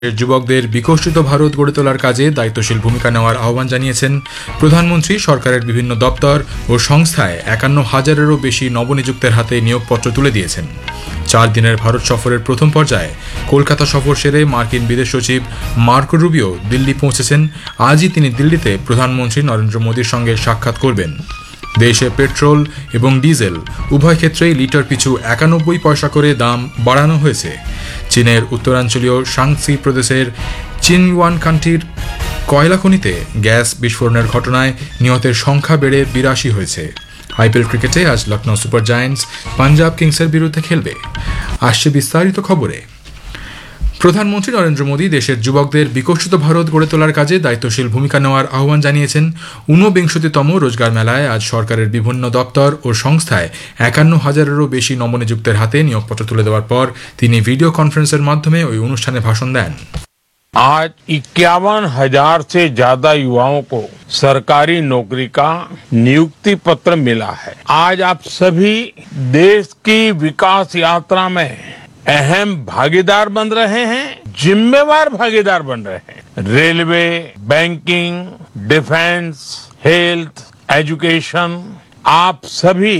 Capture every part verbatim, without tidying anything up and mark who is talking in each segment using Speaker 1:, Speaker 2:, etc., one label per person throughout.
Speaker 1: যুবকদের বিকশিত ভারত গড়ে তোলার কাজে দায়িত্বশীল ভূমিকা নেওয়ার আহ্বান জানিয়েছেন প্রধানমন্ত্রী। সরকারের বিভিন্ন দপ্তর ও সংস্থায় একান্ন হাজারেরও বেশি নবনিযুক্তের হাতে নিয়োগপত্র তুলে দিয়েছেন। চার দিনের ভারত সফরের প্রথম পর্যায়ে কলকাতা সফর সেরে মার্কিন বিদেশ সচিব মার্কো রুবিও দিল্লি পৌঁছেছেন। আজই তিনি দিল্লিতে প্রধানমন্ত্রী নরেন্দ্র মোদীর সঙ্গে সাক্ষাৎ করবেন। দেশে পেট্রোল এবং ডিজেল উভয় ক্ষেত্রেই লিটার পিছু একানব্বই পয়সা করে দাম বাড়ানো হয়েছে। চীনের উত্তরাঞ্চলীয় শাংসি প্রদেশের চিনওয়ান কান্ট্রির কয়লা খনিতে গ্যাস বিস্ফোরণের ঘটনায় নিহতের সংখ্যা বেড়ে বিরাশি হয়েছে। আইপিএল ক্রিকেটে আজ লখনৌ সুপার জায়ান্টস পাঞ্জাব কিংসের বিরুদ্ধে খেলবে। আসছে বিস্তারিত খবরে। প্রধানমন্ত্রী নরেন্দ্র মোদী দেশের যুবকদের বিকশিত ভারত গড়ে তোলার কাজে দায়িত্বশীল ভূমিকা নেওয়ার আহ্বান জানিয়েছেন। ঊনবিংশতিতম রোজগার মেলায় আজ সরকারের বিভিন্ন দপ্তর ও সংস্থায় একান্ন হাজারেরও বেশি নবনিযুক্তের হাতে নিয়োগপত্র তুলে দেওয়ার পর তিনি ভিডিও কনফারেন্সের মাধ্যমে ওই অনুষ্ঠানে ভাষণ দেন।
Speaker 2: आज इक्यावन हजार से ज्यादा युवाओं को सरकारी नौकरी का नियुक्ति पत्र मिला है। आज आप सभी देश की विकास यात्रा में अहम भागीदार बन रहे हैं, जिम्मेवार भागीदार बन रहे हैं। Railway, banking, defence, health, education, आप सभी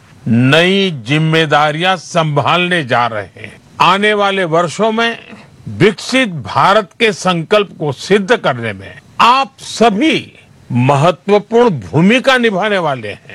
Speaker 2: नई जिम्मेदारियां संभालने जा रहे हैं। आने वाले वर्षों में विकसित भारत के संकल्प को सिद्ध करने में आप सभी महत्वपूर्ण भूमिका निभाने वाले हैं।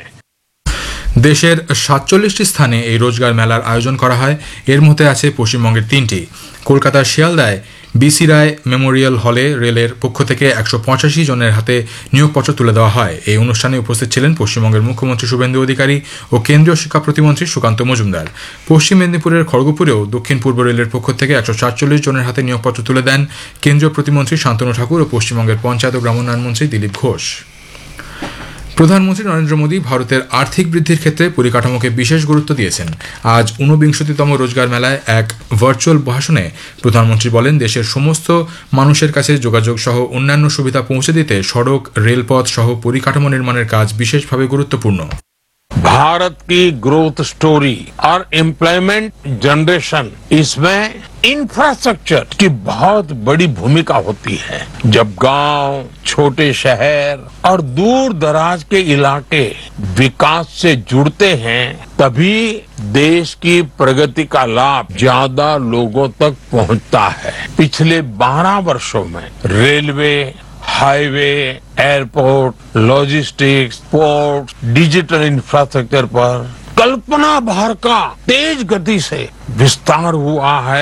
Speaker 1: দেশের সাতচল্লিশটি স্থানে এই রোজগার মেলার আয়োজন করা হয়। এর মধ্যে আছে পশ্চিমবঙ্গের তিনটি। কলকাতার শিয়ালদায় বিসি রায় মেমোরিয়াল হলে রেলের পক্ষ থেকে একশো পঁচাশি জনের হাতে নিয়োগপত্র তুলে দেওয়া হয়। এই অনুষ্ঠানে উপস্থিত ছিলেন পশ্চিমবঙ্গের মুখ্যমন্ত্রী শুভেন্দু অধিকারী ও কেন্দ্রীয় শিক্ষা প্রতিমন্ত্রী সুকান্ত মজুমদার। পশ্চিম মেদিনীপুরের খড়গপুরেও দক্ষিণ পূর্ব রেলের পক্ষ থেকে একশো সাতচল্লিশ জনের হাতে নিয়োগপত্র তুলে দেন কেন্দ্রীয় প্রতিমন্ত্রী শান্তনু ঠাকুর ও পশ্চিমবঙ্গের পঞ্চায়েত ও গ্রামোন্নয়ন মন্ত্রী দিলীপ ঘোষ। প্রধানমন্ত্রী নরেন্দ্র মোদী ভারতের আর্থিক বৃদ্ধির ক্ষেত্রে পরিকাঠামোকে বিশেষ গুরুত্ব দিয়েছেন। আজ ঊনবিংশতিতম রোজগার মেলায় এক ভার্চুয়াল ভাষণে প্রধানমন্ত্রী বলেন, দেশের সমস্ত মানুষের কাছে যোগাযোগ সহ অন্যান্য সুবিধা পৌঁছে দিতে সড়ক, রেলপথ সহ পরিকাঠামো নির্মাণের কাজ বিশেষভাবে গুরুত্বপূর্ণ।
Speaker 2: भारत की ग्रोथ स्टोरी और एम्प्लॉयमेंट जनरेशन, इसमें इंफ्रास्ट्रक्चर की बहुत बड़ी भूमिका होती है। जब गांव, छोटे शहर और दूर दराज के इलाके विकास से जुड़ते हैं, तभी देश की प्रगति का लाभ ज्यादा लोगों तक पहुंचता है। पिछले बारह वर्षों में railway, highway, airport, logistics, port, digital infrastructure पर कल्पना भर का तेज गति से विस्तार हुआ है।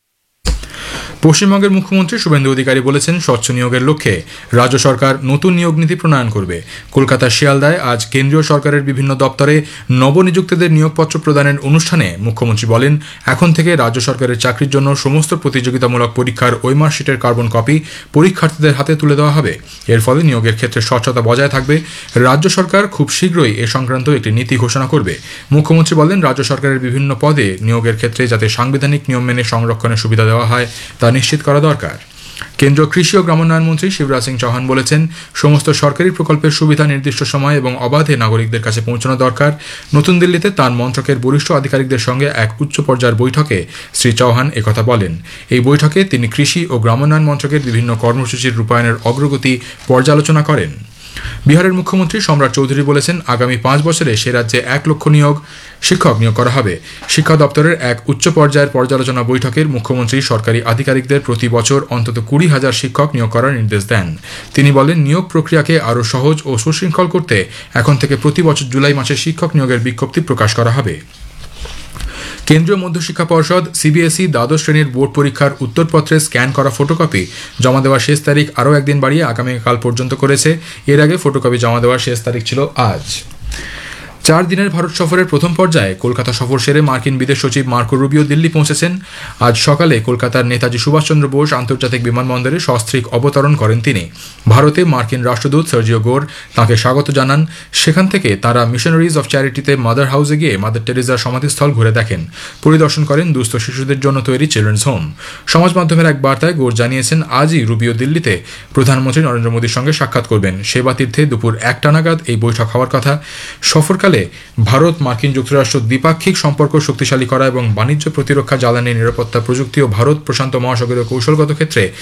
Speaker 1: পশ্চিমবঙ্গের মুখ্যমন্ত্রী শুভেন্দু অধিকারী বলেছেন, স্বচ্ছ নিয়োগের লক্ষ্যে রাজ্য সরকার নতুন নিয়োগ নীতি প্রণয়ন করবে। কলকাতার শিয়ালদায় আজ কেন্দ্রীয় সরকারের বিভিন্ন দপ্তরে নবনিযুক্তদের নিয়োগপত্র প্রদানের অনুষ্ঠানে মুখ্যমন্ত্রী বলেন, এখন থেকে রাজ্য সরকারের চাকরির জন্য সমস্ত প্রতিযোগিতামূলক পরীক্ষার ওই মার্কশিটের কার্বন কপি পরীক্ষার্থীদের হাতে তুলে দেওয়া হবে। এর ফলে নিয়োগের ক্ষেত্রে স্বচ্ছতা বজায় থাকবে। রাজ্য সরকার খুব শীঘ্রই এ সংক্রান্ত একটি নীতি ঘোষণা করবে। মুখ্যমন্ত্রী বলেন, রাজ্য সরকারের বিভিন্ন পদে নিয়োগের ক্ষেত্রে যাতে সাংবিধানিক নিয়ম মেনে সংরক্ষণের সুবিধা দেওয়া হয় তা নিশ্চিত করা দরকার। কেন্দ্রীয় কৃষি ও গ্রামোন্নয়ন মন্ত্রী শিবরাজ সিং চৌহান বলেছেন, সমস্ত সরকারি প্রকল্পের সুবিধা নির্দিষ্ট সময় এবং অবাধে নাগরিকদের কাছে পৌঁছানো দরকার। নতুন দিল্লিতে তাঁর মন্ত্রকের বরিষ্ঠ আধিকারিকদের সঙ্গে এক উচ্চ পর্যায়ের বৈঠকে শ্রী চৌহান একথা বলেন। এই বৈঠকে তিনি কৃষি ও গ্রামোন্নয়ন মন্ত্রকের বিভিন্ন কর্মসূচির রূপায়ণের অগ্রগতি পর্যালোচনা করেন। বিহারের মুখ্যমন্ত্রী সম্রাট চৌধুরী বলেছেন, আগামী পাঁচ বছরে সে রাজ্যে এক লক্ষ নিয়োগ শিক্ষক নিয়োগ করা হবে। শিক্ষা দপ্তরের এক উচ্চ পর্যায়ের পর্যালোচনা বৈঠকের মুখ্যমন্ত্রী সরকারি আধিকারিকদের প্রতি বছর অন্তত কুড়ি হাজার শিক্ষক নিয়োগ করার নির্দেশ দেন। তিনি বলেন, নিয়োগ প্রক্রিয়াকে আরও সহজ ও সুশৃঙ্খল করতে এখন থেকে প্রতি বছর জুলাই মাসে শিক্ষক নিয়োগের বিজ্ঞপ্তি প্রকাশ করা হবে। কেন্দ্রীয় মধ্যশিক্ষা পর্ষদ সিবিএসই দ্বাদশ শ্রেণীর বোর্ড পরীক্ষার উত্তরপত্রে স্ক্যান করা ফটোকপি জমা দেওয়ার শেষ তারিখ আরও একদিন বাড়িয়ে আগামীকাল পর্যন্ত করেছে। এর আগে ফটোকপি জমা দেওয়ার শেষ তারিখ ছিল আজ। চার দিনের ভারত সফরের প্রথম পর্যায়ে কলকাতা সফর সেরে মার্কিন বিদেশ সচিব মার্কো রুবিও দিল্লি পৌঁছেছেন। আজ সকালে কলকাতার নেতাজি সুভাষচন্দ্র বোস আন্তর্জাতিক বিমানবন্দরে সস্ত্রীক অবতরণ করেন তিনি। ভারতে মার্কিন রাষ্ট্রদূত সার্জিও গোর তাঁকে স্বাগত জানান। সেখান থেকে তাঁরা মিশনারিজ অফ চ্যারিটিতে মাদার হাউসে গিয়ে মাদার টেরেজার সমাধিস্থল ঘুরে দেখেন, পরিদর্শন করেন দুস্থ শিশুদের জন্য তৈরি চিলড্রেন্স হোম। সমাজ মাধ্যমের এক বার্তায় গোর জানিয়েছেন, আজই রুবিও দিল্লিতে প্রধানমন্ত্রী নরেন্দ্র মোদীর সঙ্গে সাক্ষাৎ করবেন। সেবা তীর্থে দুপুর একটা নাগাদ এই বৈঠক হওয়ার কথা। সফরকালে সালে ভারত মার্কিন যুক্তরাষ্ট্র দ্বিপাক্ষিক সম্পর্ক শক্তিশালী করা এবং বাণিজ্য প্রতিরক্ষা জ্বালানি নিরাপত্তা প্রযুক্তি ও ভারত প্রশান্ত মহাসাগরীয় কৌশলগত ক্ষেত্রে